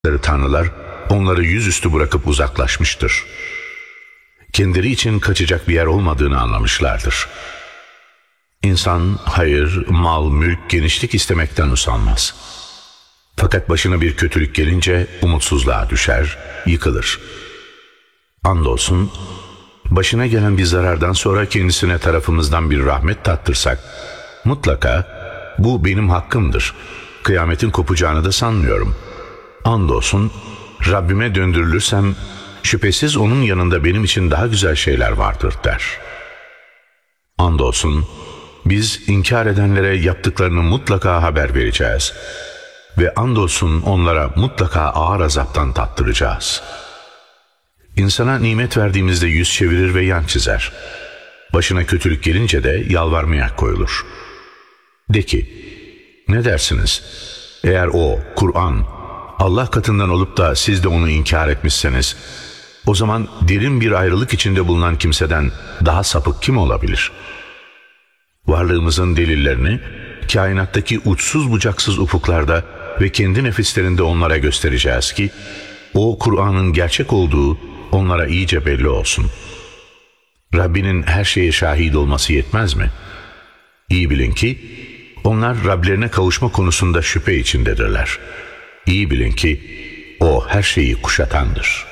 tanrılar onları yüzüstü bırakıp uzaklaşmıştır. Kendileri için kaçacak bir yer olmadığını anlamışlardır. İnsan hayır, mal, mülk, genişlik istemekten usanmaz. Fakat başına bir kötülük gelince umutsuzluğa düşer, yıkılır. Andolsun başına gelen bir zarardan sonra kendisine tarafımızdan bir rahmet tattırsak, mutlaka bu benim hakkımdır, kıyametin kopacağını da sanmıyorum. Andolsun Rabbime döndürülürsem şüphesiz onun yanında benim için daha güzel şeyler vardır der. Andolsun biz inkar edenlere yaptıklarını mutlaka haber vereceğiz ve andolsun onlara mutlaka ağır azaptan tattıracağız. İnsana nimet verdiğimizde yüz çevirir ve yan çizer. Başına kötülük gelince de yalvarmaya koyulur. De ki, ne dersiniz? Eğer o, Kur'an, Allah katından olup da siz de onu inkar etmişseniz, o zaman derin bir ayrılık içinde bulunan kimseden daha sapık kim olabilir? Varlığımızın delillerini, kainattaki uçsuz bucaksız ufuklarda ve kendi nefislerinde onlara göstereceğiz ki, o Kur'an'ın gerçek olduğu onlara iyice belli olsun. Rabbinin her şeye şahit olması yetmez mi? İyi bilin ki, onlar Rablerine kavuşma konusunda şüphe içindedirler. İyi bilin ki, o her şeyi kuşatandır.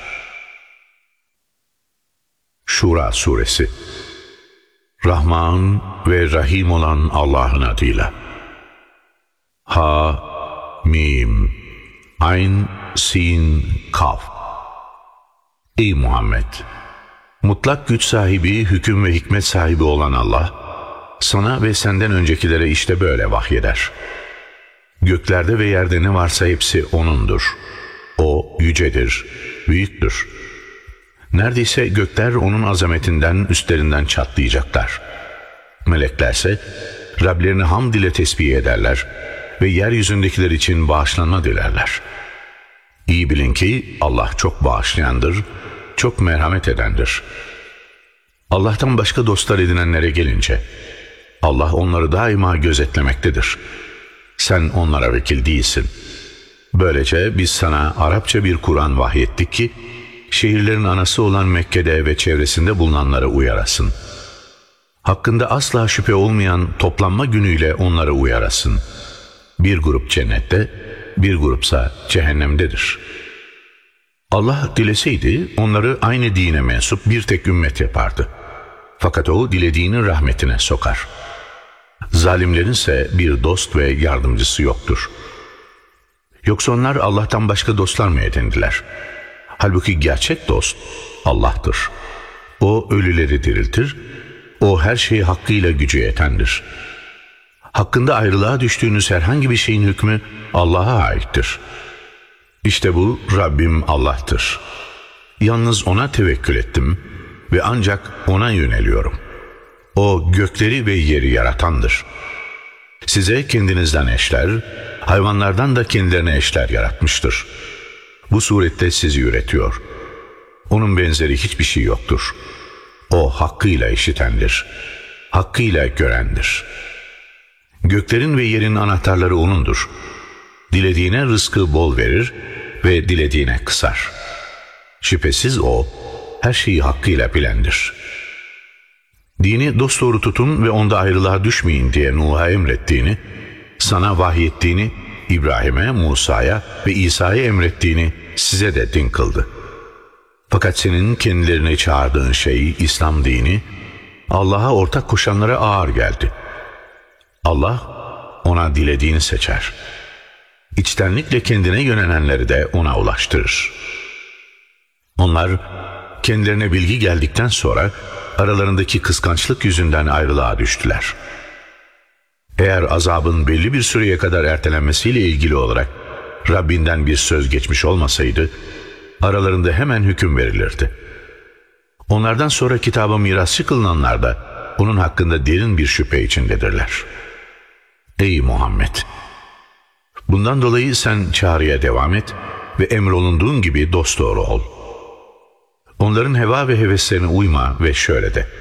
Şura Suresi. Rahman ve Rahim olan Allah'ın adıyla. Ha, Mim, Ayn, Sin, Kaf. Ey Muhammed! Mutlak güç sahibi, hüküm ve hikmet sahibi olan Allah, sana ve senden öncekilere işte böyle vahyeder. Göklerde ve yerde ne varsa hepsi O'nundur. O yücedir, büyüktür. Neredeyse gökler O'nun azametinden, üstlerinden çatlayacaklar. Meleklerse Rablerini hamd ile tesbih ederler ve yeryüzündekiler için bağışlanma dilerler. İyi bilin ki Allah çok bağışlayandır, çok merhamet edendir. Allah'tan başka dostlar edinenlere gelince, Allah onları daima gözetlemektedir. Sen onlara vekil değilsin. Böylece biz sana Arapça bir Kur'an vahyettik ki, şehirlerin anası olan Mekke'de ve çevresinde bulunanları uyarasın. Hakkında asla şüphe olmayan toplanma günüyle onları uyarasın. Bir grup cennette, bir grupsa cehennemdedir. Allah dileseydi onları aynı dine mensup bir tek ümmet yapardı. Fakat o dilediğini rahmetine sokar. Zalimlerin ise bir dost ve yardımcısı yoktur. Yoksa onlar Allah'tan başka dostlar mı edindiler? Halbuki gerçek dost Allah'tır. O ölüleri diriltir, o her şeyi hakkıyla gücü yetendir. Hakkında ayrılığa düştüğünüz herhangi bir şeyin hükmü Allah'a aittir. İşte bu Rabbim Allah'tır. Yalnız O'na tevekkül ettim ve ancak O'na yöneliyorum. O gökleri ve yeri yaratandır. Size kendinizden eşler, hayvanlardan da kendilerine eşler yaratmıştır. Bu surette sizi üretiyor. Onun benzeri hiçbir şey yoktur. O hakkıyla işitendir, hakkıyla görendir. Göklerin ve yerin anahtarları O'nundur. Dilediğine rızkı bol verir ve dilediğine kısar. Şüphesiz O, her şeyi hakkıyla bilendir. Dini dosdoğru tutun ve onda ayrılığa düşmeyin diye Nuh'a emrettiğini, sana vahyettiğini, İbrahim'e, Musa'ya ve İsa'ya emrettiğini size de din kıldı. Fakat senin kendilerine çağırdığın şey, İslam dini, Allah'a ortak koşanlara ağır geldi. Allah ona dilediğini seçer. İçtenlikle kendine yönelenleri de ona ulaştırır. Onlar kendilerine bilgi geldikten sonra aralarındaki kıskançlık yüzünden ayrılığa düştüler. Eğer azabın belli bir süreye kadar ertelenmesiyle ilgili olarak Rabbinden bir söz geçmiş olmasaydı, aralarında hemen hüküm verilirdi. Onlardan sonra kitaba mirasçı kılınanlar da onun hakkında derin bir şüphe içindedirler. Ey Muhammed! Bundan dolayı sen çağrıya devam et ve emrolunduğun gibi dosdoğru ol. Onların heva ve heveslerine uyma ve şöyle de: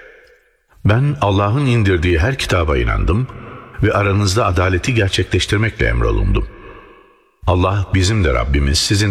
ben Allah'ın indirdiği her kitaba inandım ve aranızda adaleti gerçekleştirmekle emrolundum. Allah bizim de Rabbimiz, sizin